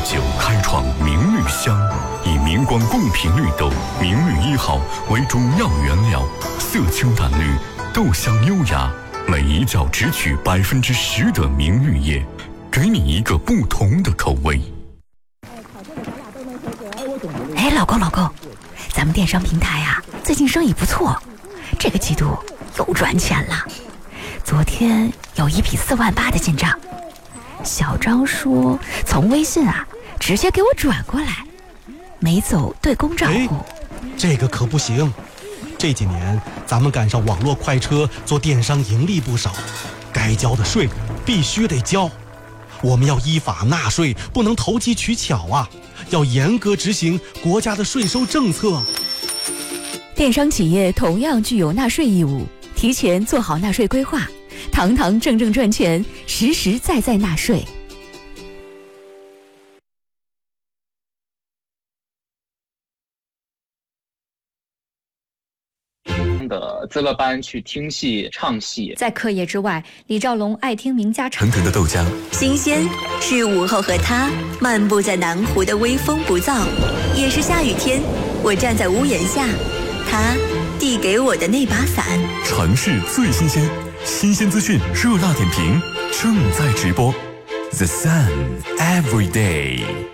酒开创明绿香，以明光贡品绿豆明绿1号为主要原料，色清淡绿，豆香优雅，每一窖只取10%的明绿叶，给你一个不同的口味。 哎，老公，咱们电商平台啊，最近生意不错，这个季度又赚钱了。昨天有一笔4万8的进账，小张说从微信啊直接给我转过来，没走对公账户。 这个可不行，这几年咱们赶上网络快车做电商盈利不少，该交的税必须得交。我们要依法纳税，不能投机取巧啊，要严格执行国家的税收政策。 电商企业同样具有纳税义务，提前做好纳税规划，堂堂正正赚钱，实实在在纳税。 的资乐班去听戏唱戏， 在课业之外，李兆龙爱听名家腾腾的豆浆， 新鲜是午后和他漫步在南湖的微风不燥，也是下雨天我站在屋檐下，他递给我的那把伞。 城市最新鲜，新鲜资讯热辣点评正在直播 The Sun Every Day。